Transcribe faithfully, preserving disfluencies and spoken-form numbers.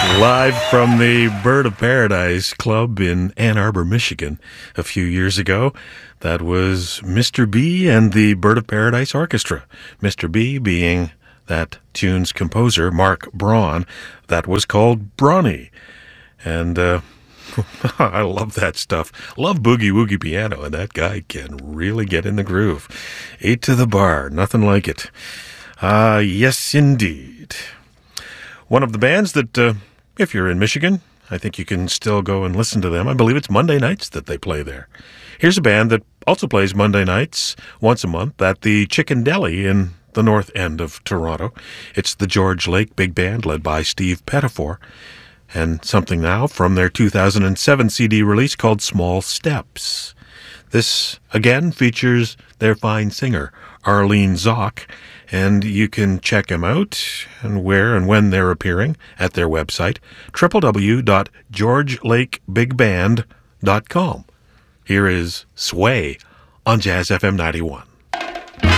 Live from the Bird of Paradise Club in Ann Arbor, Michigan, a few years ago. That was Mister B and the Bird of Paradise Orchestra. Mister B being that tune's composer, Mark Braun. That was called Brawny. And uh, I love that stuff. Love boogie-woogie piano, and that guy can really get in the groove. Eight to the bar, nothing like it. Ah, uh, yes, indeed. One of the bands that... Uh, If you're in Michigan, I think you can still go and listen to them. I believe it's Monday nights that they play there. Here's a band that also plays Monday nights once a month at the Chicken Deli in the north end of Toronto. It's the George Lake Big Band led by Steve Pettifor. And something now from their two thousand seven C D release called Small Steps. This, again, features their fine singer, Arlene Zock, and you can check them out and where and when they're appearing at their website, w w w dot george lake big band dot com. Here is Sway on Jazz F M ninety-one.